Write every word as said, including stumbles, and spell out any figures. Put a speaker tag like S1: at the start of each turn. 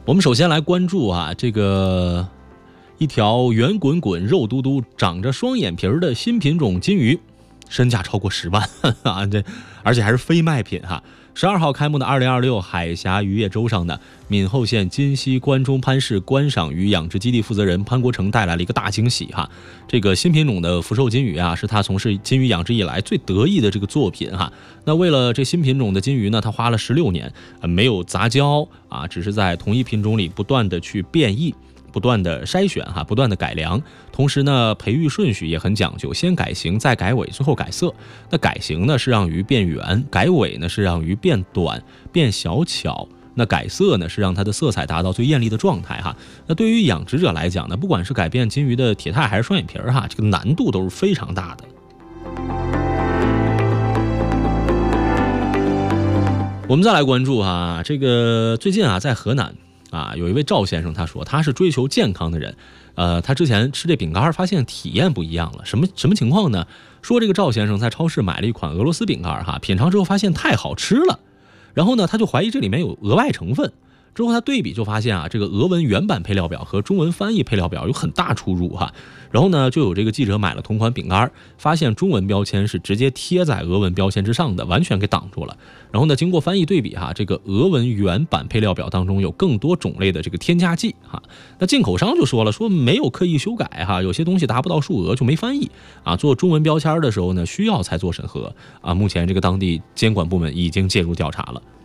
S1: 我们首先来关注啊，这个一条圆滚滚、肉嘟嘟、长着双眼皮的新品种金鱼，身价超过十万啊！这而且还是非卖品哈。十二号开幕的二零二六海峡渔业周上呢，闽后县金溪关中潘氏观赏鱼养殖基地负责人潘国成带来了一个大惊喜哈。这个新品种的福寿金鱼啊，是他从事金鱼养殖以来最得意的这个作品哈。那为了这新品种的金鱼呢，他花了十六年，呃，没有杂交啊，只是在同一品种里不断的去变异。不断的筛选哈，不断的改良，同时呢，培育顺序也很讲究，先改型，再改尾，最后改色。那改型呢是让鱼变圆，改尾呢是让鱼变短、变小巧。那改色呢是让它的色彩达到最艳丽的状态哈。那对于养殖者来讲呢，不管是改变金鱼的体态还是双眼皮哈，这个难度都是非常大的。我们再来关注哈，这个最近啊，在河南。啊，有一位赵先生，他说他是追求健康的人，呃，他之前吃这饼干发现体验不一样了，什么什么情况呢？说这个赵先生在超市买了一款俄罗斯饼干哈，品尝之后发现太好吃了，然后呢，他就怀疑这里面有额外成分。之后他对比就发现啊，这个俄文原版配料表和中文翻译配料表有很大出入哈。然后呢，就有这个记者买了同款饼干，发现中文标签是直接贴在俄文标签之上的，完全给挡住了。然后呢，经过翻译对比哈，这个俄文原版配料表当中有更多种类的这个添加剂哈。那进口商就说了，说没有刻意修改哈，有些东西达不到数额就没翻译啊。做中文标签的时候呢，需要才做审核啊。目前这个当地监管部门已经介入调查了。